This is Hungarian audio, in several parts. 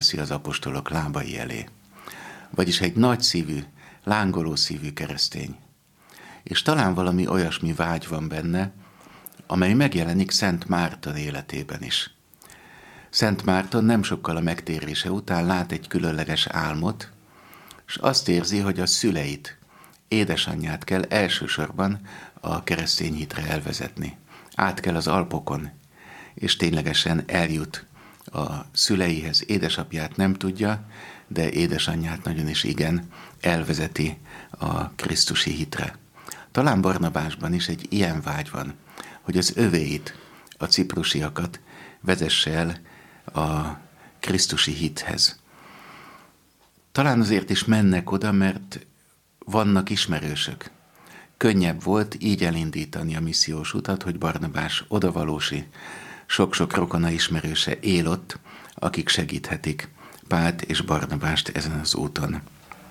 teszi az apostolok lábai elé. Vagyis egy nagy szívű, lángoló szívű keresztény. És talán valami olyasmi vágy van benne, amely megjelenik Szent Márton életében is. Szent Márton nem sokkal a megtérése után lát egy különleges álmot, és azt érzi, hogy a szüleit, édesanyját kell elsősorban a keresztény hitre elvezetni. Át kell az Alpokon, és ténylegesen eljut a szüleihez. Édesapját nem tudja, de édesanyját nagyon is igen, elvezeti a krisztusi hitre. Talán Barnabásban is egy ilyen vágy van, hogy az övéit, a ciprusiakat vezesse el a krisztusi hithez. Talán azért is mennek oda, mert vannak ismerősök. Könnyebb volt így elindítani a missziós utat, hogy Barnabás odavalósi, sok-sok rokona ismerőse él ott, akik segíthetik Pált és Barnabást ezen az úton.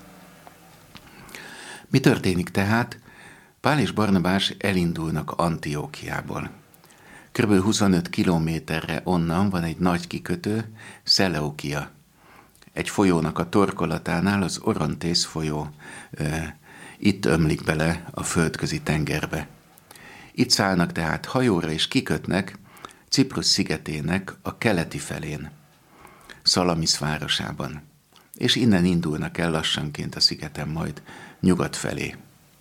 Mi történik tehát? Pál és Barnabás elindulnak Antiókiából. Körülbelül 25 kilométerre onnan van egy nagy kikötő, Szeleukia. Egy folyónak a torkolatánál az Orontész folyó itt ömlik bele a földközi tengerbe. Itt szállnak tehát hajóra és kikötnek Ciprus szigetének a keleti felén, Szalamisz városában. És innen indulnak el lassanként a szigeten majd nyugat felé.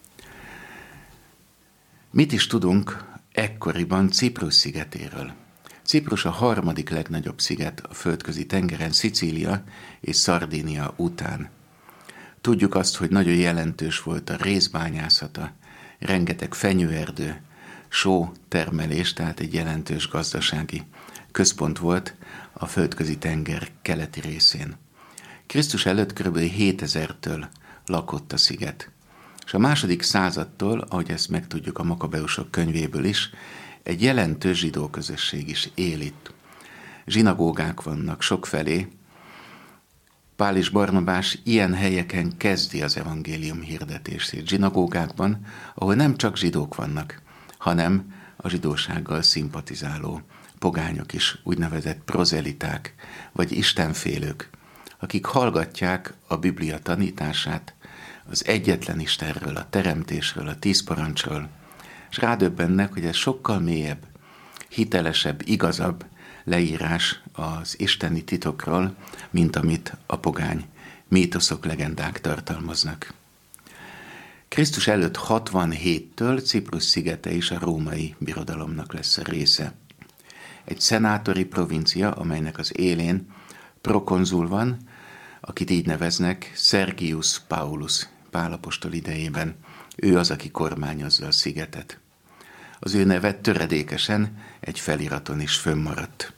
Mit is tudunk ekkoriban Ciprus szigetéről? Ciprus a harmadik legnagyobb sziget a földközi tengeren, Szicília és Szardínia után. Tudjuk azt, hogy nagyon jelentős volt a rézbányászata, rengeteg fenyőerdő, só termelés, tehát egy jelentős gazdasági központ volt a földközi tenger keleti részén. Krisztus előtt kb. 7000-től lakott a sziget. És a második századtól, ahogy ezt megtudjuk a Makabeusok könyvéből is, egy jelentős zsidó közösség is él itt. Zsinagógák vannak sokfelé. Pál és Barnabás ilyen helyeken kezdi az evangélium hirdetését. Zsinagógákban, ahol nem csak zsidók vannak, hanem a zsidósággal szimpatizáló pogányok is, úgynevezett prozeliták, vagy istenfélők, akik hallgatják a Biblia tanítását, az egyetlen Istenről, a teremtésről, a 10 parancsról, és rádöbbennek, hogy ez sokkal mélyebb, hitelesebb, igazabb leírás az isteni titokról, mint amit a pogány mítoszok, legendák tartalmaznak. Krisztus előtt 67-től Ciprus szigete is a római birodalomnak lesz a része. Egy szenátori provincia, amelynek az élén prokonzul van, akit így neveznek Sergius Paulus, Pál apostol idejében. Ő az, aki kormányozza a szigetet. Az ő neve töredékesen egy feliraton is fönnmaradt.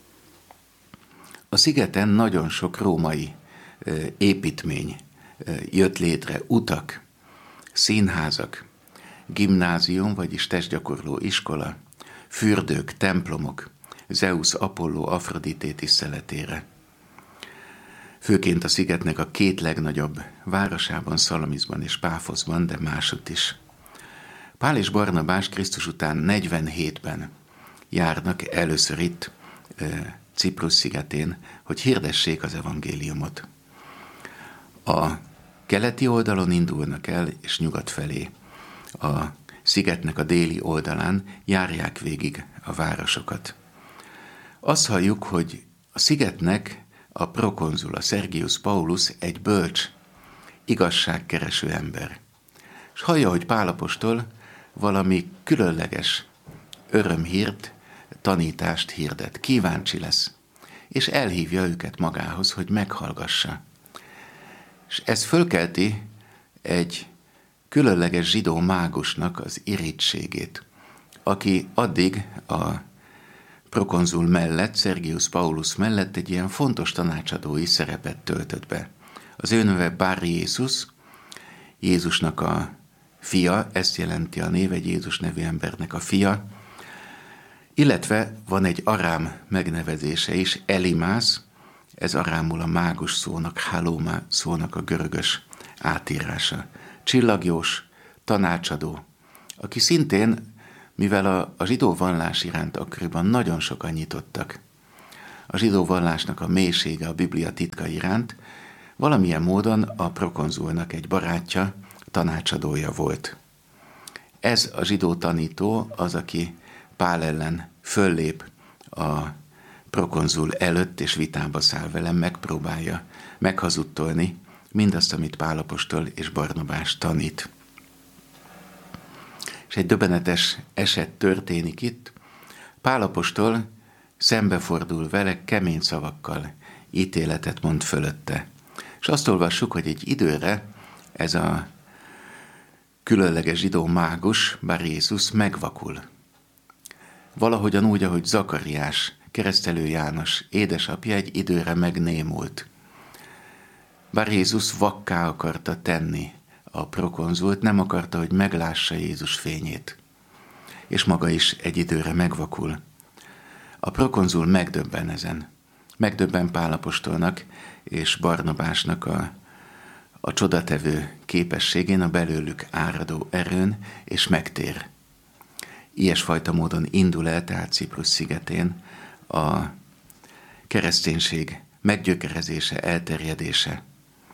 A szigeten nagyon sok római építmény jött létre, utak, színházak, gimnázium, vagyis testgyakorló iskola, fürdők, templomok, Zeus, Apolló, Afrodité tiszteletére. Főként a szigetnek a 2 legnagyobb városában, Szalamiszban és Páfoszban, de másutt is. Pál és Barnabás Krisztus után 47-ben járnak először itt Ciprus szigetén, hogy hirdessék az evangéliumot. A keleti oldalon indulnak el, és nyugat felé. A szigetnek a déli oldalán járják végig a városokat. Azt halljuk, hogy a szigetnek a prokonzul, a Sergius Paulus egy bölcs, igazságkereső ember. És hallja, hogy Pál apostol valami különleges örömhírt, tanítást hirdet. Kíváncsi lesz, és elhívja őket magához, hogy meghallgassa. És ez fölkelti egy különleges zsidó mágusnak az irítségét, aki addig a prokonzul mellett, Sergius Paulus mellett egy ilyen fontos tanácsadói szerepet töltött be. Az ő neve Bar Jézus, Jézusnak a fia, ezt jelenti a név, egy Jézus nevű embernek a fia, illetve van egy arám megnevezése is, Elimász, ez arámul a mágus szónak, Hálóma szónak a görögös átírása. Csillagjós, tanácsadó, aki szintén, mivel a zsidó vallás iránt akkoriban nagyon sokan nyitottak a zsidó vallásnak a mélysége a Biblia titka iránt, valamilyen módon a prokonzulnak egy barátja, tanácsadója volt. Ez a zsidó tanító az, aki Pál ellen föllép a prokonzul előtt, és vitába száll velem, megpróbálja meghazudtolni mindazt, amit Pál apostol és Barnabás tanít. És egy döbbenetes eset történik itt. Pál apostol szembefordul vele, kemény szavakkal ítéletet mond fölötte. És azt olvassuk, hogy egy időre ez a különleges zsidó mágus, Bar Jézus megvakul. Valahogyan úgy, ahogy Zakariás, keresztelő János édesapja egy időre megnémult. Bar Jézus vakká akarta tenni a prokonzult, nem akarta, hogy meglássa Jézus fényét. És maga is egy időre megvakul. A prokonzul megdöbben ezen. Megdöbben Pál apostolnak és Barnabásnak a csodatevő képességén, a belőlük áradó erőn, és megtér. Ilyesfajta módon indul el, tehát Ciprus szigetén a kereszténység meggyökerezése, elterjedése.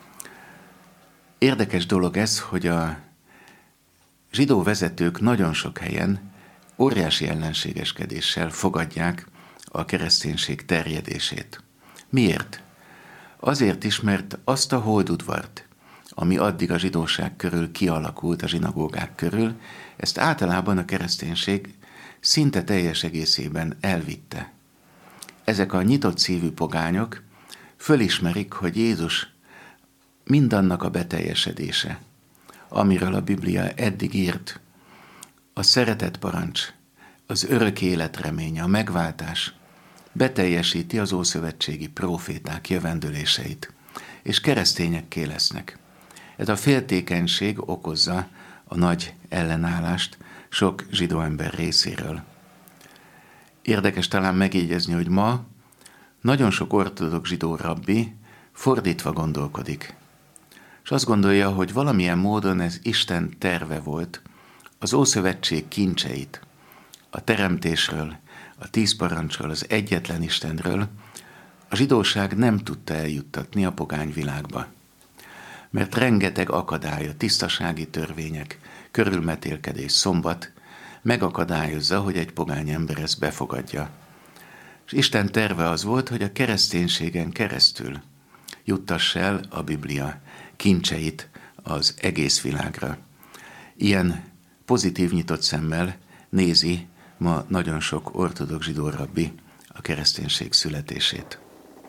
Érdekes dolog ez, hogy a zsidó vezetők nagyon sok helyen óriási ellenségeskedéssel fogadják a kereszténység terjedését. Miért? Azért is, mert azt a holdudvart, ami addig a zsidóság körül kialakult, a zsinagógák körül, ezt általában a kereszténység szinte teljes egészében elvitte. Ezek a nyitott szívű pogányok fölismerik, hogy Jézus mindannak a beteljesedése, amiről a Biblia eddig írt, a szeretet parancs, az örök élet reménye, a megváltás beteljesíti az ószövetségi próféták jövendőléseit, és keresztényekké lesznek. Ez a féltékenység okozza a nagy ellenállást sok zsidó ember részéről. Érdekes talán megjegyezni, hogy ma nagyon sok ortodox zsidó rabbi fordítva gondolkodik. És azt gondolja, hogy valamilyen módon ez Isten terve volt, az Ószövetség kincseit, a teremtésről, a 10 parancsról, az egyetlen Istenről a zsidóság nem tudta eljuttatni a pogány világba. Mert rengeteg akadálya, tisztasági törvények, körülmetélkedés, szombat megakadályozza, hogy egy pogány ember ezt befogadja. És Isten terve az volt, hogy a kereszténységen keresztül juttass el a Biblia kincseit az egész világra. Ilyen pozitív nyitott szemmel nézi ma nagyon sok ortodox zsidó rabbi a kereszténység születését.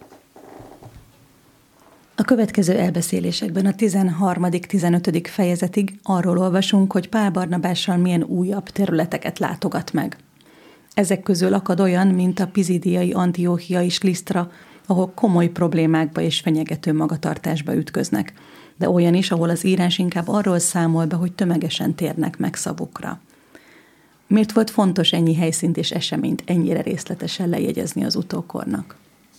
A következő elbeszélésekben a 13.-15. fejezetig arról olvasunk, hogy Pál Barnabással milyen újabb területeket látogat meg. Ezek közül akad olyan, mint a pizidiai Antióchia és Lisztra, ahol komoly problémákba és fenyegető magatartásba ütköznek, de olyan is, ahol az írás inkább arról számol be, hogy tömegesen térnek meg szavukra. Miért volt fontos ennyi helyszínt és eseményt ennyire részletesen lejegyezni az utókornak?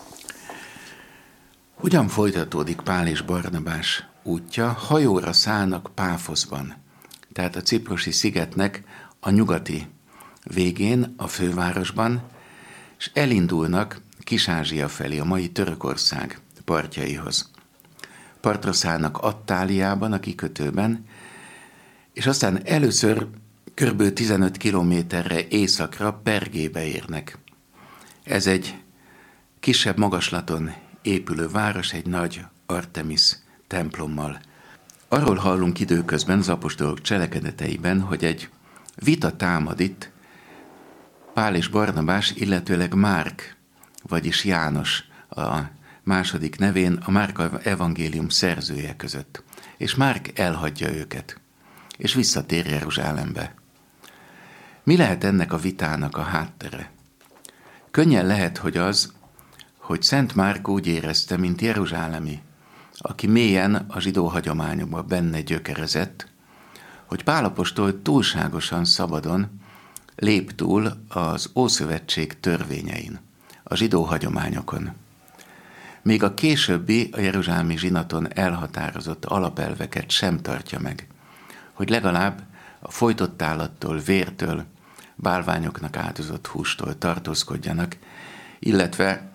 Hogyan folytatódik Pál és Barnabás útja? Hajóra szállnak Páfoszban, tehát a ciprusi szigetnek a nyugati végén, a fővárosban, és elindulnak Kis-Ázsia felé, a mai Törökország partjaihoz. Partra szállnak Attáliában, a kikötőben, és aztán először kb. 15 kilométerre északra Pergébe érnek. Ez egy kisebb magaslaton épülő város, egy nagy Artemis templommal. Arról hallunk időközben az apostolok cselekedeteiben, hogy egy vita támad itt Pál és Barnabás, illetőleg Márk, vagyis János a második nevén, a Márk evangélium szerzője között. És Márk elhagyja őket, és visszatér Jeruzsálembe. Mi lehet ennek a vitának a háttere? Könnyen lehet, hogy Szent Márk úgy érezte, mint jeruzsálemi, aki mélyen a zsidó hagyományokban benne gyökerezett, hogy Pál apostol túlságosan szabadon lép túl az Ószövetség törvényein, a zsidó hagyományokon. Még a későbbi, a jeruzsálemi zsinaton elhatározott alapelveket sem tartja meg, hogy legalább a fojtott állattól, vértől, bálványoknak áldozott hústól tartózkodjanak, illetve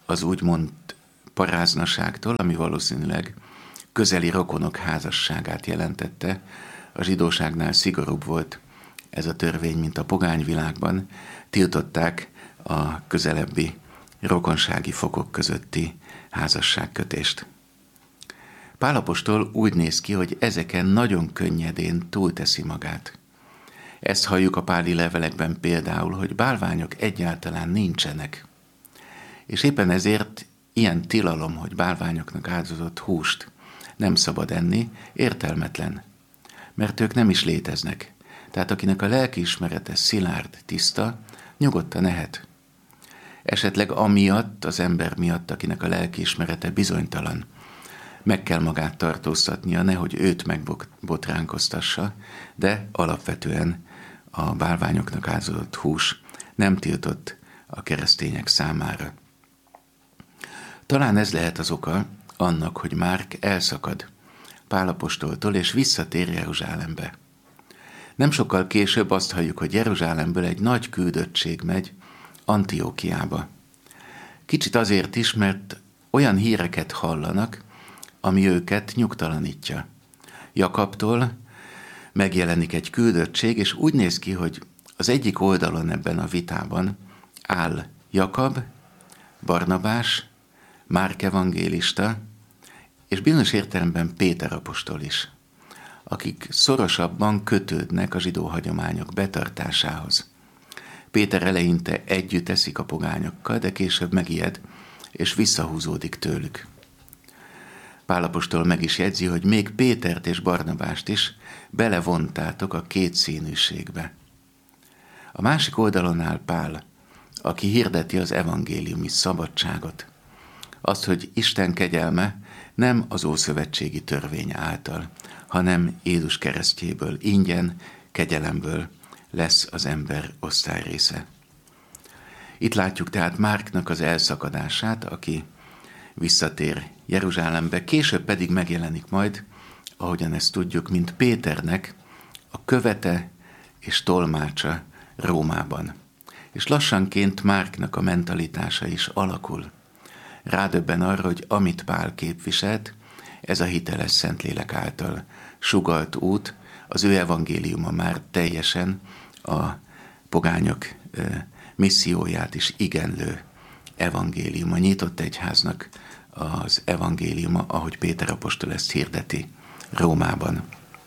az úgymond paráznaságtól, ami valószínűleg közeli rokonok házasságát jelentette. A zsidóságnál szigorúbb volt ez a törvény, mint a pogányvilágban. Tiltották a közelebbi rokonsági fokok közötti házasságkötést. Pál apostol úgy néz ki, hogy ezeken nagyon könnyedén túlteszi magát. Ezt halljuk a páli levelekben például, hogy bálványok egyáltalán nincsenek. És éppen ezért ilyen tilalom, hogy bálványoknak áldozott húst nem szabad enni, értelmetlen, mert ők nem is léteznek. Tehát akinek a lelkiismerete szilárd, tiszta, nyugodtan ehet. Esetleg amiatt, az ember miatt, akinek a lelkiismerete bizonytalan, meg kell magát tartóztatnia, nehogy őt megbotránkoztassa, de alapvetően a bálványoknak áldozott hús nem tiltott a keresztények számára. Talán ez lehet az oka annak, hogy Márk elszakad Pál apostoltól és visszatér Jeruzsálembe. Nem sokkal később azt halljuk, hogy Jeruzsálemből egy nagy küldöttség megy Antiókiába. Kicsit azért is, mert olyan híreket hallanak, ami őket nyugtalanítja. Jakabtól megjelenik egy küldöttség, és úgy néz ki, hogy az egyik oldalon ebben a vitában áll Jakab, Barnabás, Márk evangélista, és bizonyos értelemben Péter apostol is, akik szorosabban kötődnek a zsidó hagyományok betartásához. Péter eleinte együtt eszik a pogányokkal, de később megijed, és visszahúzódik tőlük. Pál apostol meg is jegyzi, hogy még Pétert és Barnabást is belevontátok a kétszínűségbe. A másik oldalon áll Pál, aki hirdeti az evangéliumi szabadságot. Azt, hogy Isten kegyelme nem az ószövetségi törvény által, hanem Jézus keresztjéből, ingyen, kegyelemből lesz az ember osztályrésze. Itt látjuk tehát Márknak az elszakadását, aki visszatér Jeruzsálembe, később pedig megjelenik majd, ahogyan ezt tudjuk, mint Péternek a követe és tolmácsa Rómában. És lassanként Márknak a mentalitása is alakul. Rádöbben arra, hogy amit Pál képviselt, ez a hiteles Szentlélek által sugalt út, az ő evangéliuma már teljesen a pogányok misszióját is igenlő evangélium, a nyitott egyháznak az evangéliuma, ahogy Péter apostol ezt hirdeti Rómában.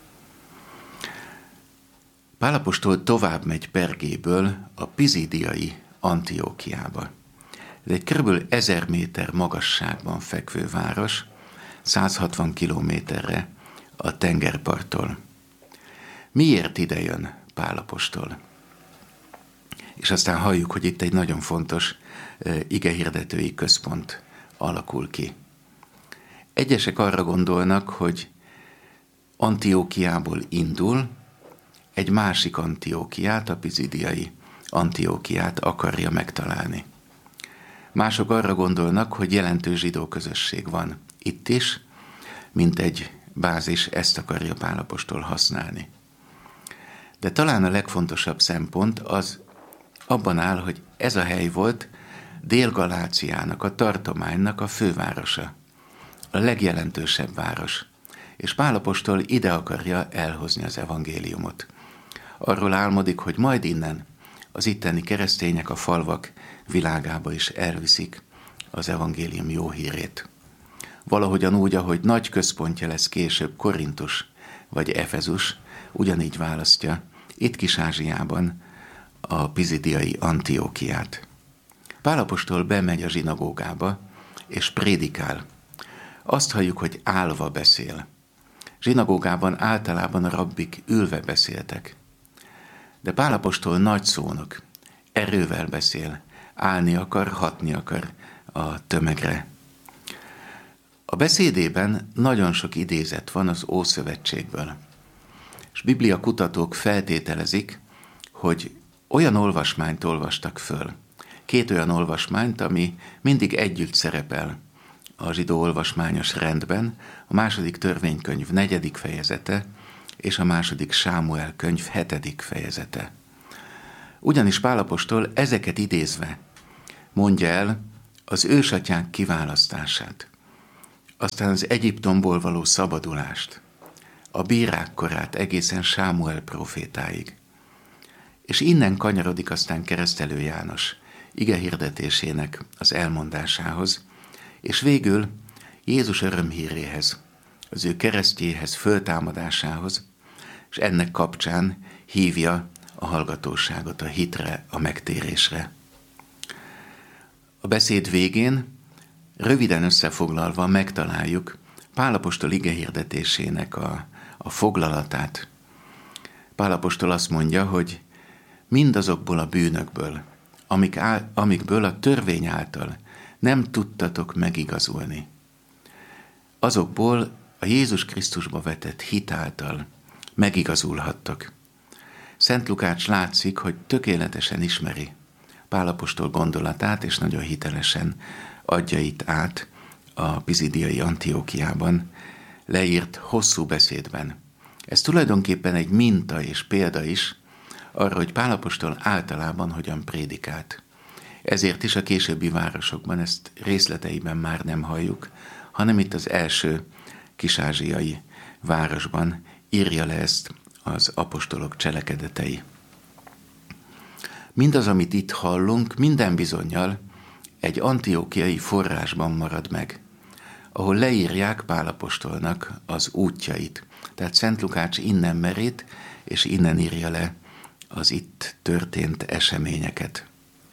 Pál apostol tovább megy Pergéből a pizidiai Antiókiába. Ez egy kb. 1000 méter magasságban fekvő város, 160 kilométerre a tengerparttól. Miért ide jön Pál apostol? És aztán halljuk, hogy itt egy nagyon fontos igehirdetői központ alakul ki. Egyesek arra gondolnak, hogy Antiókiából indul, egy másik Antiókiát, a pizidiai Antiókiát akarja megtalálni. Mások arra gondolnak, hogy jelentős zsidó közösség van itt is, mint egy bázis, ezt akarja Pál apostol használni. De talán a legfontosabb szempont az abban áll, hogy ez a hely volt Dél-Galáciának, a tartománynak a fővárosa, a legjelentősebb város, és Pál apostol ide akarja elhozni az evangéliumot. Arról álmodik, hogy majd innen az itteni keresztények a falvak világába is elviszik az evangélium jó hírét. Valahogyan úgy, ahogy nagy központja lesz később Korintus vagy Efezus, ugyanígy választja itt Kis-Ázsiában a pizidiai Antiókiát. Pál apostol bemegy a zsinagógába és prédikál. Azt halljuk, hogy állva beszél. Zsinagógában általában a rabbik ülve beszéltek. De Pál apostol nagy szónok, erővel beszél, állni akar, hatni akar a tömegre. A beszédében nagyon sok idézet van az Ószövetségből. És Biblia kutatók feltételezik, hogy olyan olvasmányt olvastak föl, 2 olyan olvasmányt, ami mindig együtt szerepel a zsidó olvasmányos rendben, a 2. törvénykönyv 4. fejezete és a 2. Sámuel könyv 7. fejezete. Ugyanis Pál apostol ezeket idézve mondja el az ősatyánk kiválasztását, aztán az Egyiptomból való szabadulást, a bírák korát egészen Sámuel prófétáig. És innen kanyarodik aztán Keresztelő János igehirdetésének az elmondásához, és végül Jézus örömhíréhez, az ő keresztjéhez, föltámadásához, és ennek kapcsán hívja a hallgatóságot a hitre, a megtérésre. A beszéd végén röviden összefoglalva megtaláljuk Pál apostol igehirdetésének a foglalatát. Pál apostol azt mondja, hogy mindazokból a bűnökből, amikből a törvény által nem tudtatok megigazulni, azokból a Jézus Krisztusba vetett hit által megigazulhattok. Szent Lukács látszik, hogy tökéletesen ismeri Pál apostol gondolatát, és nagyon hitelesen adja itt át a Pizidiai Antiókiában leírt hosszú beszédben. Ez tulajdonképpen egy minta és példa is arra, hogy Pál apostol általában hogyan prédikált. Ezért is a későbbi városokban ezt részleteiben már nem halljuk, hanem itt az első kis-ázsiai városban írja le ezt az apostolok cselekedetei. Mindaz, amit itt hallunk, minden bizonnyal egy antiókiai forrásban marad meg, ahol leírják Pál apostolnak az útjait. Tehát Szent Lukács innen merít, és innen írja le az itt történt eseményeket.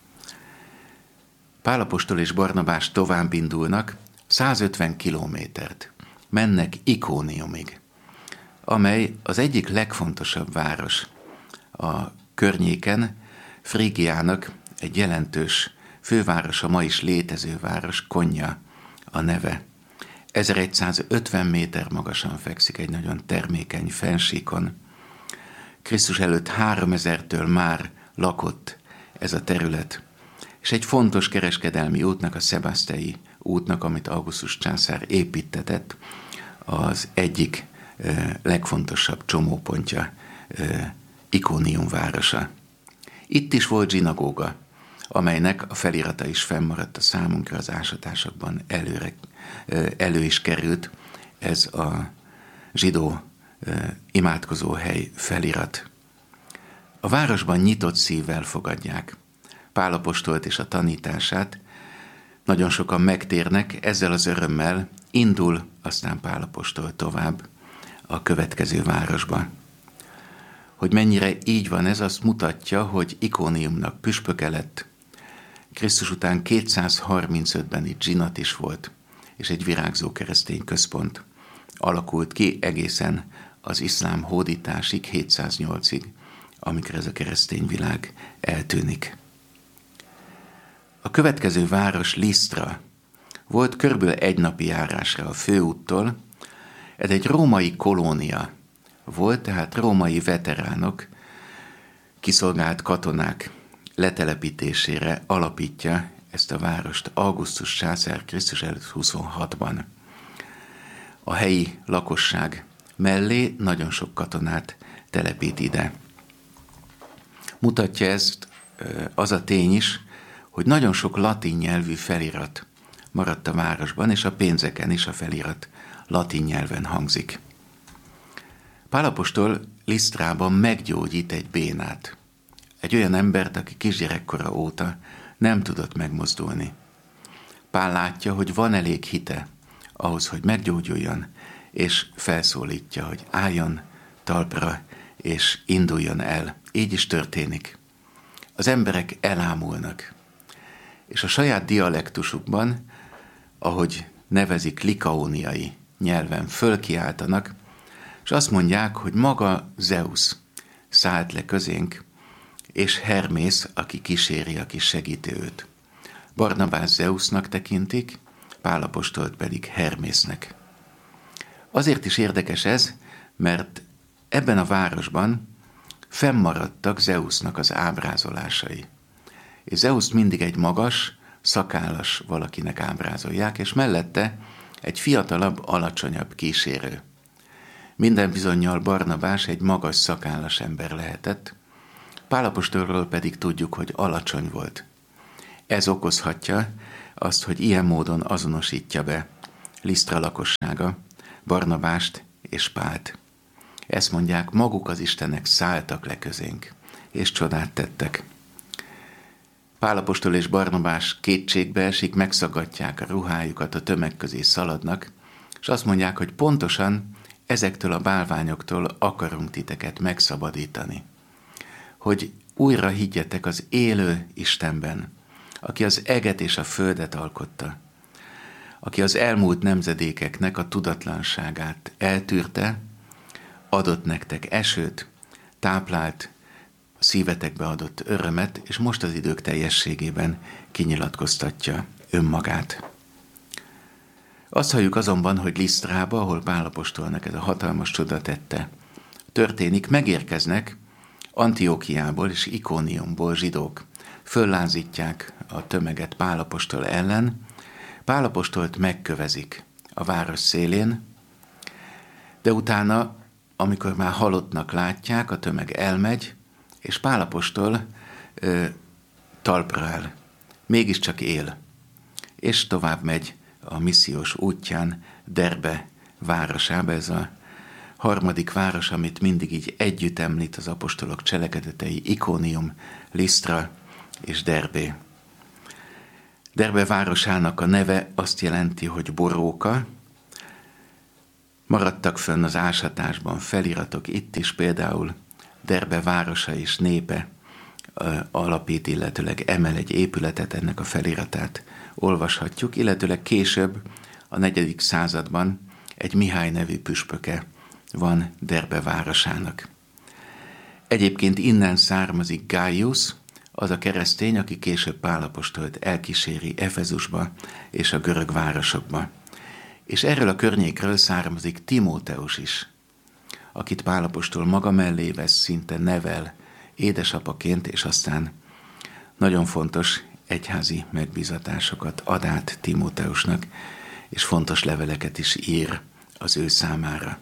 Pál apostol és Barnabás tovább indulnak, 150 kilométert mennek Ikóniumig, amely az egyik legfontosabb város a környéken, Frígiának egy jelentős fővárosa, ma is létező város, Konya a neve. 1150 méter magasan fekszik egy nagyon termékeny fennsíkon. Krisztus előtt 3000-től már lakott ez a terület, és egy fontos kereskedelmi útnak, a Szebasztei útnak, amit Augustus császár építtetett, az egyik legfontosabb csomópontja Ikónium városa. Itt is volt zsinagóga, amelynek a felirata is fennmaradt a számunkra, az ásatásokban elő is került ez a zsidó imádkozóhely felirat. A városban nyitott szívvel fogadják Pál apostolt és a tanítását, nagyon sokan megtérnek, ezzel az örömmel indul aztán Pál apostol tovább a következő városba. Hogy mennyire így van ez, azt mutatja, hogy Ikóniumnak püspöke lett. Krisztus után 235-ben itt zsinat is volt, és egy virágzó keresztény központ alakult ki egészen az iszlám hódításig, 708-ig, amikor ez a keresztény világ eltűnik. A következő város Lisztra volt körülbelül egy napi járásra a főúttól. Ez egy római kolónia volt, tehát római veteránok, kiszolgált katonák letelepítésére alapítja ezt a várost Augustus császár Krisztus előtt 26-ban. A helyi lakosság mellé nagyon sok katonát telepít ide. Mutatja ezt az a tény is, hogy nagyon sok latin nyelvű felirat maradt a városban, és a pénzeken is a felirat latin nyelven hangzik. Pál apostol Lisztrában meggyógyít egy bénát, egy olyan embert, aki kisgyerekkora óta nem tudott megmozdulni. Pál látja, hogy van elég hite ahhoz, hogy meggyógyuljon, és felszólítja, hogy álljon talpra, és induljon el. Így is történik. Az emberek elámulnak, és a saját dialektusukban, ahogy nevezik likaóniai nyelven, fölkiáltanak, és azt mondják, hogy maga Zeusz szállt le közénk, és Hermész, aki kíséri, aki segíti őt. Barnabás Zeusznak tekintik, Pál apostolt pedig Hermésznek. Azért is érdekes ez, mert ebben a városban fennmaradtak Zeusznak az ábrázolásai. És Zeuszt mindig egy magas, szakállas valakinek ábrázolják, és mellette egy fiatalabb, alacsonyabb kísérő. Minden bizonnyal Barnabás egy magas, szakállas ember lehetett, Pál apostolról pedig tudjuk, hogy alacsony volt. Ez okozhatja azt, hogy ilyen módon azonosítja be Lisztra lakossága Barnabást és Pált. Ezt mondják, maguk az istenek szálltak le közénk, és csodát tettek. Pál apostol és Barnabás kétségbe esik, megszaggatják a ruhájukat, a tömeg közé szaladnak, és azt mondják, hogy pontosan ezektől a bálványoktól akarunk titeket megszabadítani. Hogy újra higgyetek az élő Istenben, aki az eget és a földet alkotta, aki az elmúlt nemzedékeknek a tudatlanságát eltűrte, adott nektek esőt, táplált, a szívetekbe adott örömet, és most az idők teljességében kinyilatkoztatja önmagát. Azt halljuk azonban, hogy Lisztrába, ahol Pál apostolnak ez a hatalmas csoda tette történik, megérkeznek Antiókiából és Ikóniumból zsidók. Föllázítják a tömeget Pál apostol ellen, Pál apostolt megkövezik a város szélén, de utána, amikor már halottnak látják, a tömeg elmegy, és Pál apostol talpra áll, mégiscsak él, és tovább megy a missziós útján Derbe városába, ez a harmadik város, amit mindig így együtt említ az apostolok cselekedetei, Ikónium, Lisztra és Derbé. Derbe városának a neve azt jelenti, hogy boróka. Maradtak fönn az ásatásban feliratok itt is, például Derbe városa és népe alapít, illetőleg emel egy épületet, ennek a feliratát olvashatjuk, illetőleg később a 4. században egy Mihály nevű püspöke van Derbe városának. Egyébként innen származik Gaius, az a keresztény, aki később Pál apostolt elkíséri Efezusba és a görög városokba. És erről a környékről származik Timóteus is, akit Pál apostol maga mellé vesz, szinte nevel édesapaként, és aztán nagyon fontos egyházi megbízatásokat ad át Timóteusnak, és fontos leveleket is ír az ő számára.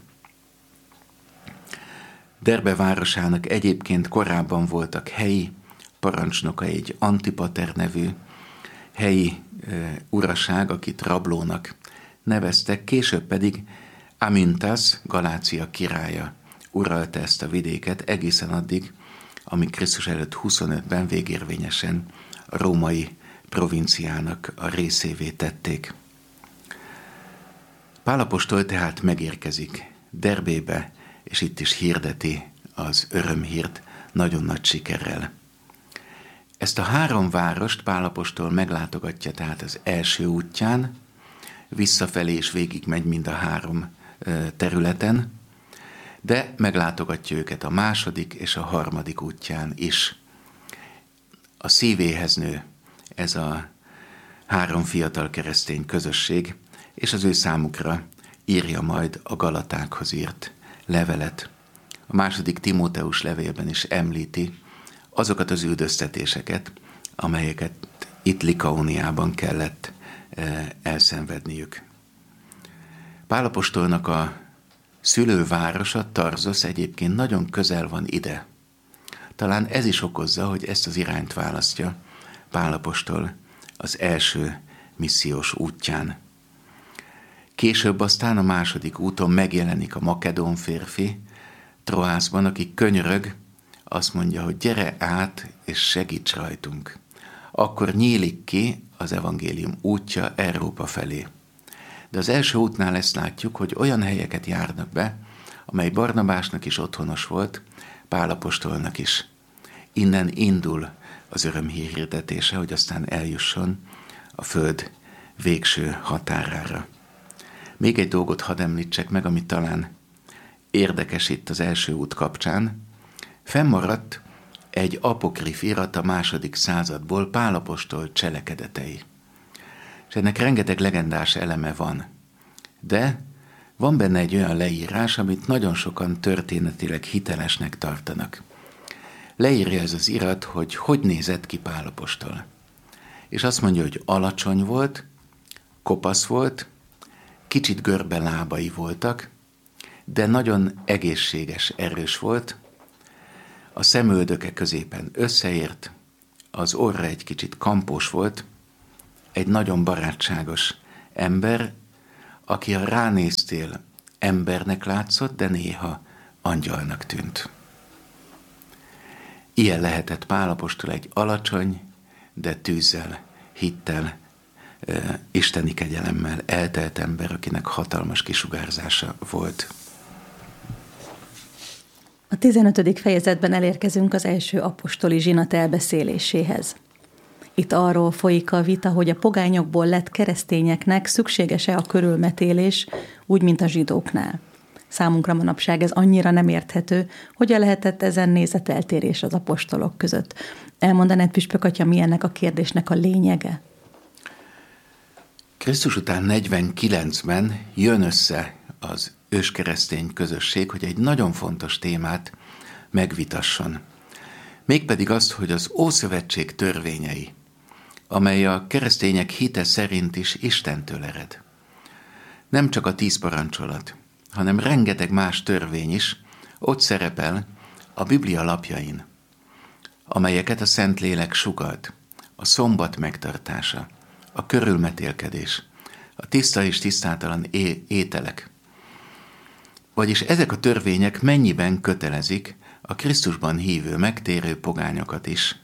Derbe városának egyébként korábban voltak helyi parancsnokai, egy Antipater nevű helyi uraság, akit rablónak neveztek, később pedig Amintas, Galácia királya uralta ezt a vidéket egészen addig, amíg Krisztus előtt 25-ben végérvényesen a római provinciának a részévé tették. Pál apostol tehát megérkezik Derbébe, és itt is hirdeti az örömhírt nagyon nagy sikerrel. Ezt a 3 várost Pál apostol meglátogatja tehát az első útján, visszafelé is végig megy mind a 3 területen, de meglátogatja őket a 2. és a 3. útján is. A szívéhez nő ez a 3 fiatal keresztény közösség, és az ő számukra írja majd a Galatákhoz írt levelet. A 2. Timóteus levélben is említi azokat az üldöztetéseket, amelyeket itt Likaóniában kellett elszenvedniük. Pál apostolnak a szülővárosa, Tarzosz egyébként nagyon közel van ide. Talán ez is okozza, hogy ezt az irányt választja Pál apostol az első missziós útján. Később aztán a 2. úton megjelenik a makedón férfi Troászban, aki könyörög, azt mondja, hogy gyere át és segíts rajtunk. Akkor nyílik ki az evangélium útja Európa felé. De az első útnál ezt látjuk, hogy olyan helyeket járnak be, amely Barnabásnak is otthonos volt, Pál apostolnak is. Innen indul az örömhír hirdetése, hogy aztán eljusson a föld végső határára. Még egy dolgot hadd említsek meg, ami talán érdekes itt az első út kapcsán. Fennmaradt egy apokrif irat a 2. századból, Pál apostol cselekedetei. És ennek rengeteg legendás eleme van. De van benne egy olyan leírás, amit nagyon sokan történetileg hitelesnek tartanak. Leírja ez az irat, hogy nézett ki Pál apostol. És azt mondja, hogy alacsony volt, kopasz volt, kicsit görbe lábai voltak, de nagyon egészséges, erős volt, a szemöldöke középen összeért, az orra egy kicsit kampós volt, egy nagyon barátságos ember, aki ha ránéztél, embernek látszott, de néha angyalnak tűnt. Ilyen lehetett Pál apostol, egy alacsony, de tűzzel, hittel, isteni kegyelemmel eltelt ember, akinek hatalmas kisugárzása volt. A 15. fejezetben elérkezünk az első apostoli zsinat elbeszéléséhez. Itt arról folyik a vita, hogy a pogányokból lett keresztényeknek szükséges-e a körülmetélés, úgy, mint a zsidóknál. Számunkra manapság ez annyira nem érthető, hogyan lehetett ezen nézeteltérés az apostolok között. Elmondanád, püspök atya, mi ennek a kérdésnek a lényege? Krisztus után 49-ben jön össze az őskeresztény közösség, hogy egy nagyon fontos témát megvitasson. Mégpedig azt, hogy az Ószövetség törvényei, amely a keresztények hite szerint is Istentől ered. Nem csak a 10 parancsolat, hanem rengeteg más törvény is ott szerepel a Biblia lapjain, amelyeket a Szentlélek sugalt, a szombat megtartása, a körülmetélkedés, a tiszta és tisztátalan ételek. Vagyis ezek a törvények mennyiben kötelezik a Krisztusban hívő, megtérő pogányokat is.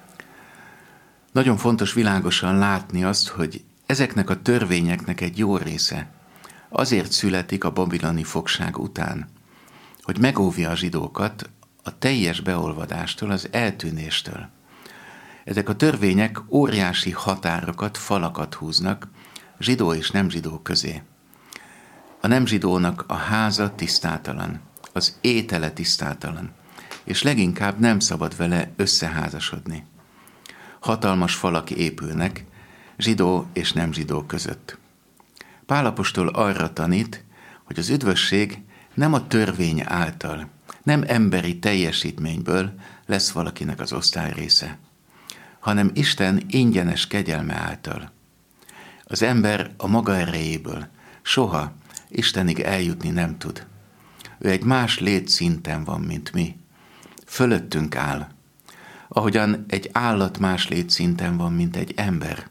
Nagyon fontos világosan látni azt, hogy ezeknek a törvényeknek egy jó része azért születik a babiloni fogság után, hogy megóvja a zsidókat a teljes beolvadástól, az eltűnéstől. Ezek a törvények óriási határokat, falakat húznak zsidó és nem zsidó közé. A nem zsidónak a háza tisztátalan, az étele tisztátalan, és leginkább nem szabad vele összeházasodni. Hatalmas falak épülnek zsidó és nem zsidó között. Pál apostol arra tanít, hogy az üdvösség nem a törvény által, nem emberi teljesítményből lesz valakinek az osztály része, hanem Isten ingyenes kegyelme által. Az ember a maga erejéből soha Istenig eljutni nem tud. Ő egy más létszinten van, mint mi. Fölöttünk áll. Ahogyan egy állat más létszinten van, mint egy ember.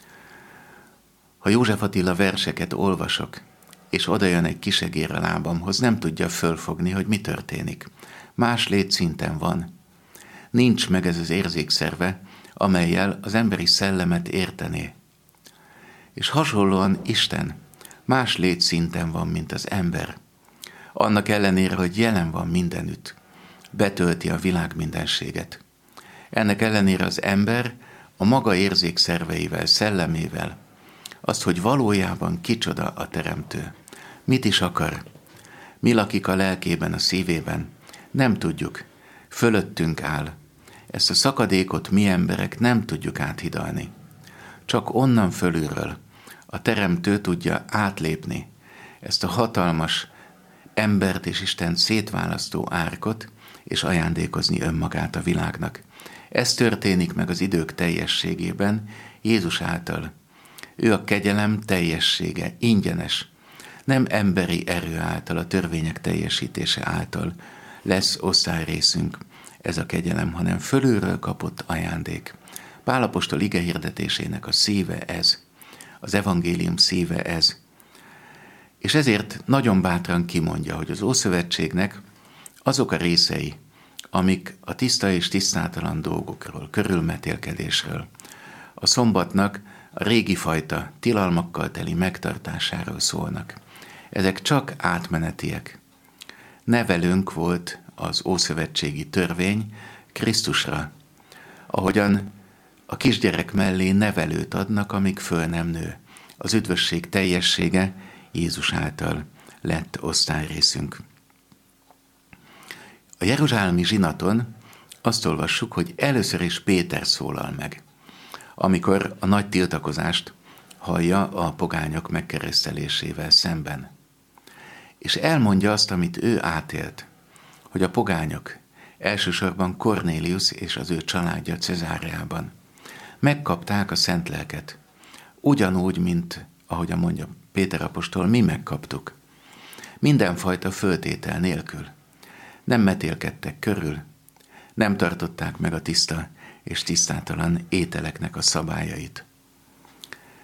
Ha József Attila verseket olvasok, és odajön egy kisegér a lábamhoz, nem tudja fölfogni, hogy mi történik. Más létszinten van. Nincs meg ez az érzékszerve, amellyel az emberi szellemet értené. És hasonlóan Isten más létszinten van, mint az ember. Annak ellenére, hogy jelen van mindenütt, betölti a világ mindenséget. Ennek ellenére az ember a maga érzékszerveivel, szellemével, azt, hogy valójában kicsoda a teremtő, mit is akar, mi lakik a lelkében, a szívében, nem tudjuk, fölöttünk áll. Ezt a szakadékot mi emberek nem tudjuk áthidalni. Csak onnan fölülről a teremtő tudja átlépni ezt a hatalmas embert és Istent szétválasztó árkot, és ajándékozni önmagát a világnak. Ez történik meg az idők teljességében Jézus által. Ő a kegyelem teljessége, ingyenes, nem emberi erő által, a törvények teljesítése által lesz osztályrészünk ez a kegyelem, hanem fölülről kapott ajándék. Pál apostol igehirdetésének a szíve ez, az evangélium szíve ez. És ezért nagyon bátran kimondja, hogy az Ószövetségnek azok a részei, amik a tiszta és tisztátalan dolgokról, körülmetélkedésről, a szombatnak a régi fajta tilalmakkal teli megtartásáról szólnak. Ezek csak átmenetiek. Nevelőnk volt az ószövetségi törvény Krisztusra, ahogyan a kisgyerek mellé nevelőt adnak, amíg föl nem nő. Az üdvösség teljessége Jézus által lett osztályrészünk. A jeruzsálemi zsinaton azt olvassuk, hogy először is Péter szólal meg, amikor a nagy tiltakozást hallja a pogányok megkeresztelésével szemben. És elmondja azt, amit ő átélt, hogy a pogányok, elsősorban Kornélius és az ő családja Cezáreában megkapták a szent lelket, ugyanúgy, mint ahogyan mondja Péter apostol, mi megkaptuk. Mindenfajta föltétel nélkül. Nem metélkedtek körül, nem tartották meg a tiszta és tisztátalan ételeknek a szabályait.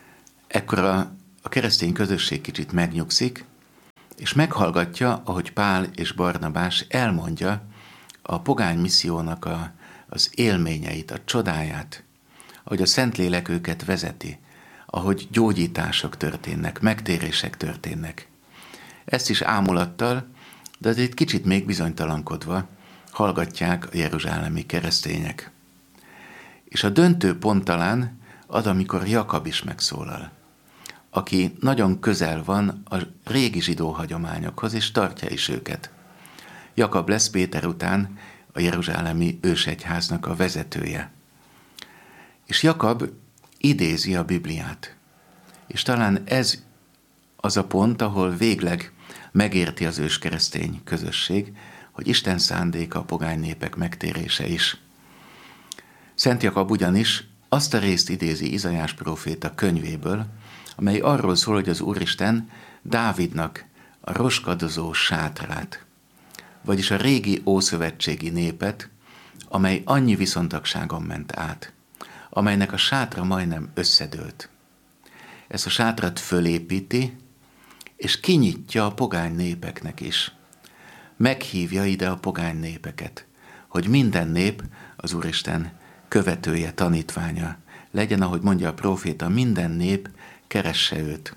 Ekkor a keresztény közösség kicsit megnyugszik, és meghallgatja, ahogy Pál és Barnabás elmondja a pogány missziónak az élményeit, a csodáját, ahogy a Szentlélek őket vezeti, ahogy gyógyítások történnek, megtérések történnek. Ezt is ámulattal, de azért kicsit még bizonytalankodva hallgatják a jeruzsálemi keresztények. És a döntő pont talán az, amikor Jakab is megszólal, aki nagyon közel van a régi zsidó hagyományokhoz, és tartja is őket. Jakab lesz Péter után a jeruzsálemi ősegyháznak a vezetője. És Jakab idézi a Bibliát. És talán ez az a pont, ahol végleg megérti az őskeresztény közösség, hogy Isten szándéka a pogány népek megtérése is. Szent Jakab ugyanis azt a részt idézi Izaiás próféta könyvéből, amely arról szól, hogy az Úristen Dávidnak a roskadozó sátrát, vagyis a régi ószövetségi népet, amely annyi viszontagságon ment át, amelynek a sátra majdnem összedőlt. Ezt a sátrat fölépíti, és kinyitja a pogány népeknek is. Meghívja ide a pogány népeket, hogy minden nép az Úristen követője, tanítványa legyen, ahogy mondja a próféta, minden nép keresse őt.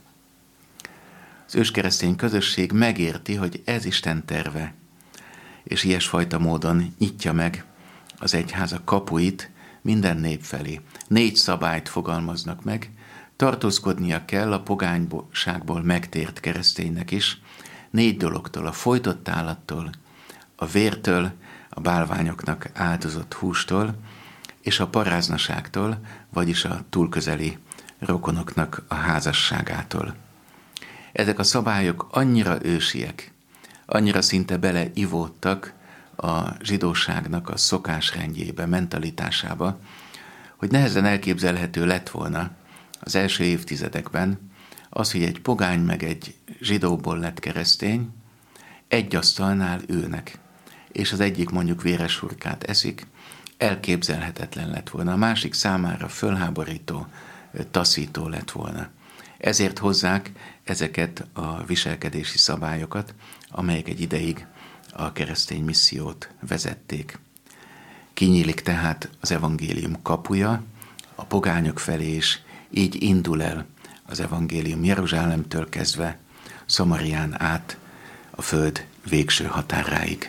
Az őskeresztény közösség megérti, hogy ez Isten terve, és ilyesfajta módon nyitja meg az egyháza kapuit minden nép felé. 4 szabályt fogalmaznak meg, tartózkodnia kell a pogányságból megtért kereszténynek is, 4 dologtól, a fojtott állattól, a vértől, a bálványoknak áldozott hústól, és a paráznaságtól, vagyis a túlközeli rokonoknak a házasságától. Ezek a szabályok annyira ősiek, annyira szinte beleivódtak a zsidóságnak a szokásrendjébe, mentalitásába, hogy nehezen elképzelhető lett volna az első évtizedekben az, hogy egy pogány meg egy zsidóból lett keresztény, egy asztalnál ülnek, és az egyik mondjuk véres hurkát eszik, elképzelhetetlen lett volna, a másik számára fölháborító, taszító lett volna. Ezért hozzák ezeket a viselkedési szabályokat, amelyek egy ideig a keresztény missziót vezették. Kinyílik tehát az evangélium kapuja a pogányok felé, és így indul el az evangélium Jeruzsálemtől kezdve Szamarián át a föld végső határáig.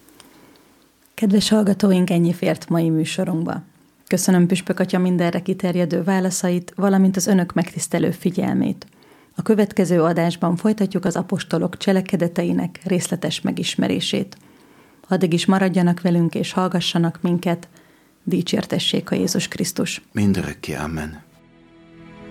Kedves hallgatóink, ennyi fért mai műsorunkba. Köszönöm Püspök Atya mindenre kiterjedő válaszait, valamint az önök megtisztelő figyelmét. A következő adásban folytatjuk az apostolok cselekedeteinek részletes megismerését. Addig is maradjanak velünk és hallgassanak minket. Dicsértessék a Jézus Krisztus. Mindörökké, amen.